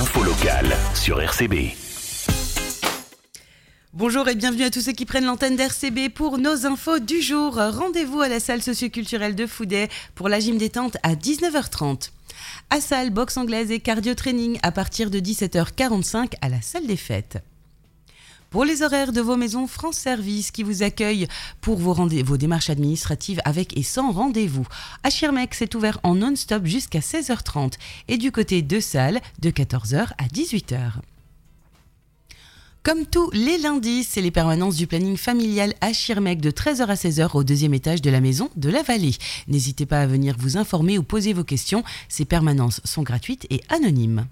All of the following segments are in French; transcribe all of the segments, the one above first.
L'info locale sur RCB. Bonjour et bienvenue à tous ceux qui prennent l'antenne d'RCB pour nos infos du jour. Rendez-vous à la salle socioculturelle de Fouday pour la gym détente à 19h30. À salle, boxe anglaise et cardio-training à partir de 17h45 à la salle des fêtes. Pour les horaires de vos maisons France Service qui vous accueillent pour vos démarches administratives avec et sans rendez-vous. À Schirmeck, c'est ouvert en non-stop jusqu'à 16h30 et du côté de salle de 14h à 18h. Comme tous les lundis, c'est les permanences du planning familial à Schirmeck de 13h à 16h au deuxième étage de la maison de la Vallée. N'hésitez pas à venir vous informer ou poser vos questions. Ces permanences sont gratuites et anonymes.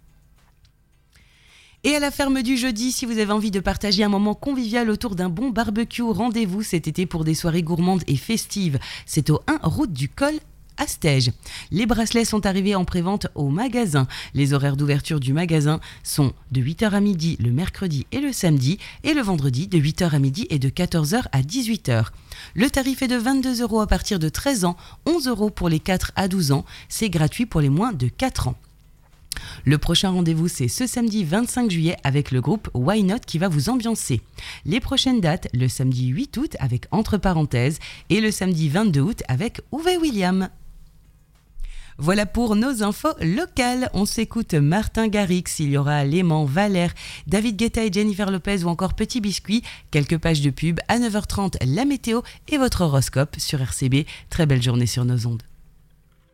Et à la ferme du jeudi, si vous avez envie de partager un moment convivial autour d'un bon barbecue, rendez-vous cet été pour des soirées gourmandes et festives. C'est au 1 route du Col à Stèges. Les bracelets sont arrivés en prévente au magasin. Les horaires d'ouverture du magasin sont de 8h à midi le mercredi et le samedi et le vendredi de 8h à midi et de 14h à 18h. Le tarif est de 22 € à partir de 13 ans, 11 € pour les 4 à 12 ans. C'est gratuit pour les moins de 4 ans. Le prochain rendez-vous, c'est ce samedi 25 juillet avec le groupe Why Not qui va vous ambiancer. Les prochaines dates, le samedi 8 août avec Entre parenthèses et le samedi 22 août avec Uwe William. Voilà pour nos infos locales. On s'écoute Martin Garrix, il y aura Léman, Valère, David Guetta et Jennifer Lopez ou encore Petit Biscuit. Quelques pages de pub à 9h30, la météo et votre horoscope sur RCB. Très belle journée sur nos ondes.